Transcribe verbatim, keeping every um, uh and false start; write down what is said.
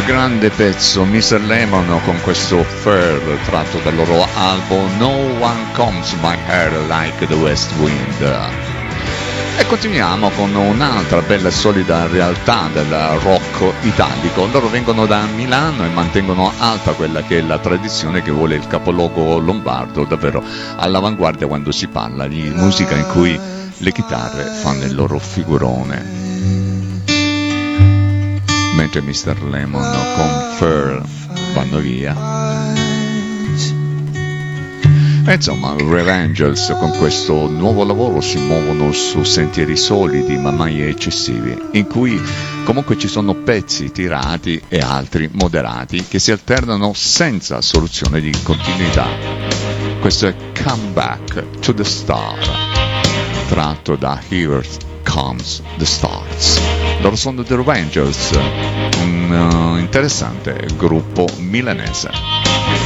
grande pezzo, mister Lemon con questo Fair tratto dal loro album No One Combs My Hair Like the West Wind. E continuiamo con un'altra bella e solida realtà del rock italico. Loro vengono da Milano e mantengono alta quella che è la tradizione che vuole il capoluogo lombardo, davvero all'avanguardia quando si parla di musica in cui le chitarre fanno il loro figurone. Mentre mister Lemon con Fair vanno via. E insomma, Revengers con questo nuovo lavoro si muovono su sentieri solidi ma mai eccessivi, in cui comunque ci sono pezzi tirati e altri moderati che si alternano senza soluzione di continuità. Questo è Come Back to the Star, tratto da Here Comes the Stars. Loro sono The Revengers, un uh, interessante gruppo milanese.